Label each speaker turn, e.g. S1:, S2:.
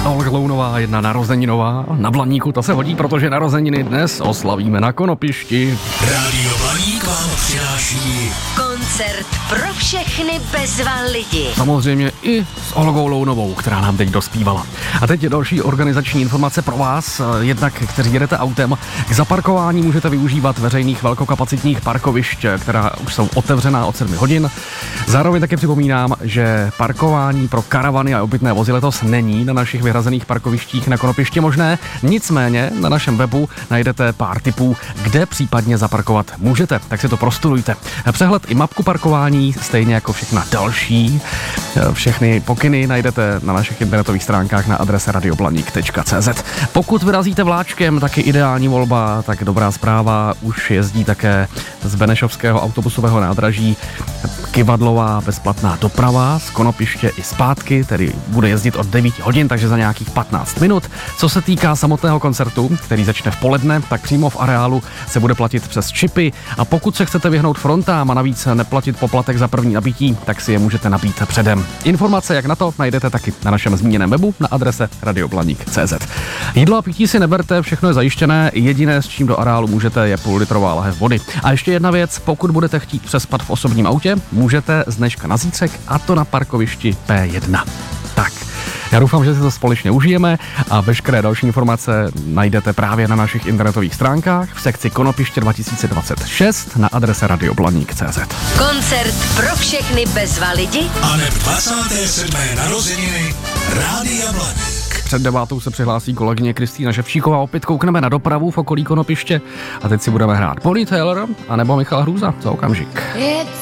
S1: Olga Lounová, jedna narozeninová. Na Blaníku to se hodí, protože narozeniny dnes oslavíme na Konopišti.
S2: Rádio Blaník vám přináší
S3: koncert pro všechny bezva lidi.
S1: Samozřejmě i s Olgou Lounovou, která nám teď dospívala. A teď je další organizační informace pro vás, jednak kteří jedete autem. K zaparkování můžete využívat veřejných velkokapacitních parkovišť, která už jsou otevřená od 7 hodin. Zároveň taky připomínám, že parkování pro karavany a obytné vozy letos není na našich vyhrazených parkovištích na Konopišti možné. Nicméně na našem webu najdete pár tipů, kde případně zaparkovat můžete. Tak si to prostudujte. Přehled i mapku parkování, stejně jako všechna další. Všechny pokyny najdete na našich internetových stránkách na adrese radioblaník.cz. Pokud vyrazíte vláčkem, taky ideální volba, tak dobrá zpráva, už jezdí také z Benešovského autobusového nádraží Kyvadlová bezplatná doprava z Konopiště i zpátky, tedy bude jezdit od 9 hodin, takže za nějakých 15 minut. Co se týká samotného koncertu, který začne v poledne, tak přímo v areálu se bude platit přes čipy a pokud se chcete vyhnout frontám a navíc neplatit poplatek za první nabití, tak si je můžete nabít předem. Informace jak na to najdete taky na našem zmíněném webu na adrese radioblaník.cz. Jídlo a pití si neberte, všechno je zajištěné, jediné s čím do areálu můžete je půllitrová lahev vody. A ještě jedna věc, pokud budete chtít přespat v osobním autě, můžete z dneška na zítřek a to na parkovišti P1. Tak, já doufám, že si to společně užijeme a veškeré další informace najdete právě na našich internetových stránkách v sekci Konopiště 2026 na adrese radioblaník.cz.
S3: Koncert pro všechny bezva lidi
S2: a neb 27. narozeniny Rádia Blaník.
S1: Před 9 se přihlásí kolegyně Kristýna Ševčíková, opět koukneme na dopravu v okolí Konopiště a teď si budeme hrát Bonnie Tyler a nebo Michal Hrůza za okamžik.